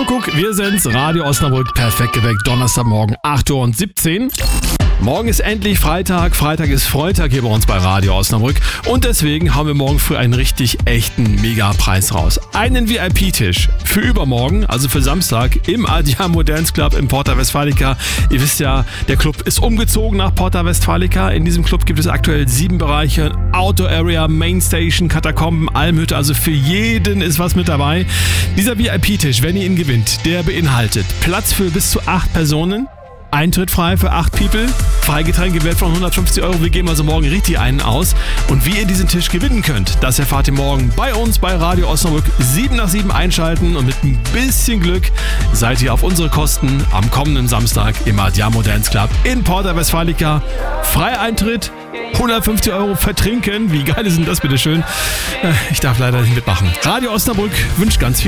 Kuckuck, wir sind's, Radio Osnabrück, perfekt geweckt, Donnerstagmorgen, 8:17 Uhr. Morgen ist endlich Freitag, Freitag ist Freitag hier bei uns bei Radio Osnabrück und deswegen haben wir morgen früh einen richtig echten Mega-Preis raus. Einen VIP-Tisch für übermorgen, also für Samstag, im Adjamo Dance Club in Porta Westfalica. Ihr wisst ja, der Club ist umgezogen nach Porta Westfalica. In diesem Club gibt es aktuell 7 Bereiche, Outdoor Area, Mainstation, Katakomben, Almhütte, also für jeden ist was mit dabei. Dieser VIP-Tisch, wenn ihr ihn gewinnt, der beinhaltet Platz für bis zu 8 Personen, Eintritt frei für 8 People, Freigetränke wert von 150 €. Wir geben also morgen richtig einen aus. Und wie ihr diesen Tisch gewinnen könnt, das erfahrt ihr morgen bei uns bei Radio Osnabrück. 7 nach 7 einschalten und mit ein bisschen Glück seid ihr auf unsere Kosten am kommenden Samstag im Adjamo Dance Club in Porta Westfalica. Freieintritt, 150 € vertrinken. Wie geil ist denn das, bitteschön? Ich darf leider nicht mitmachen. Radio Osnabrück wünscht ganz viel